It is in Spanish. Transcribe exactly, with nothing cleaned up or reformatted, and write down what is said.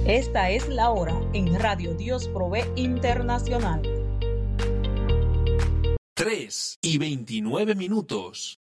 Esta es la hora en Radio Dios Provee Internacional. tres y veintinueve minutos.